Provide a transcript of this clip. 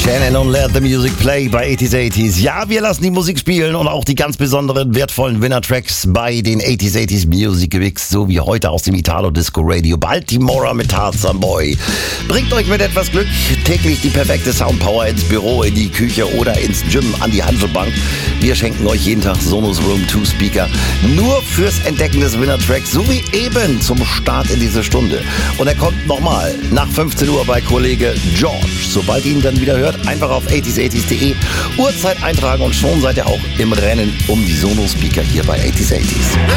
Shannon und Let the Music Play bei 80s. Ja, wir lassen die Musik spielen und auch die ganz besonderen, wertvollen Winner-Tracks bei den 80s Music Mix, so wie heute aus dem Italo Disco Radio Baltimore mit Tarzan Boy. Bringt euch mit etwas Glück täglich die perfekte Soundpower ins Büro, in die Küche oder ins Gym, an die Handelbank. Wir schenken euch jeden Tag Sonos Room 2 Speaker nur fürs Entdecken des Winner-Tracks, so wie eben zum Start in diese Stunde. Und er kommt nochmal nach 15 Uhr bei Kollege George. Sobald ihr ihn dann wieder hört, einfach auf 80s80s.de Uhrzeit eintragen und schon seid ihr auch im Rennen um die Sonos Speaker hier bei 80s80s.